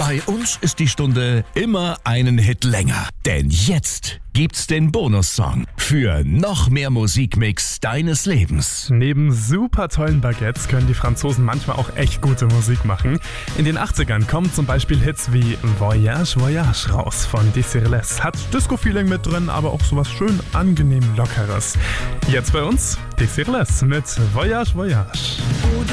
Bei uns ist die Stunde immer einen Hit länger. Denn jetzt gibt's den Bonussong für noch mehr Musikmix deines Lebens. Neben super tollen Baguettes können die Franzosen manchmal auch echt gute Musik machen. In den 80ern kommen zum Beispiel Hits wie Voyage, Voyage raus von Desireless. Hat Disco-Feeling mit drin, aber auch sowas schön angenehm Lockeres. Jetzt bei uns Desireless mit Voyage, Voyage.